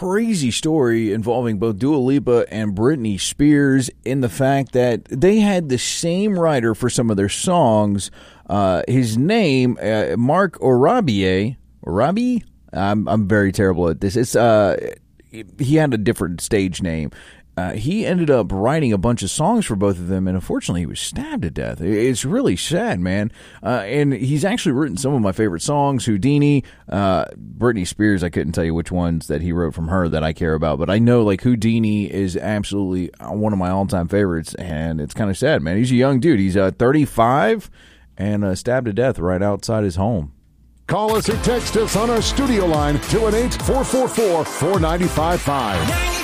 crazy story involving both Dua Lipa and Britney Spears in the fact that they had the same writer for some of their songs. His name, Mark Orabier. Orabi? I'm very terrible at this. He had a different stage name. He ended up writing a bunch of songs for both of them, and unfortunately, he was stabbed to death. It's really sad, man. And he's actually written some of my favorite songs, Houdini, Britney Spears. I couldn't tell you which ones that he wrote from her that I care about, but I know like Houdini is absolutely one of my all-time favorites, and it's kind of sad, man. He's a young dude. He's 35 and stabbed to death right outside his home. Call us or text us on our studio line, 218-444-4955.